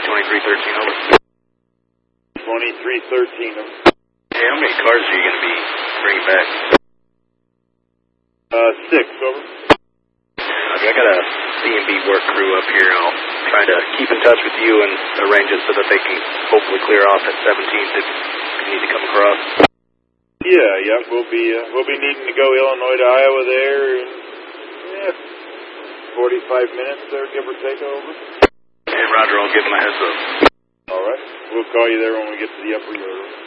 2313, over. 2313, over. Hey, how many cars are you going to be bringing back? 6, over. I got a C&B work crew up here. I'll try to keep in touch with you and arrange it so that they can hopefully clear off at 17th if you need to come across. Yeah, we'll be needing to go Illinois to Iowa there in 45 minutes there, give or take, over. Hey, Roger, I'll give them a heads up. All right. We'll call you there when we get to the upper yard.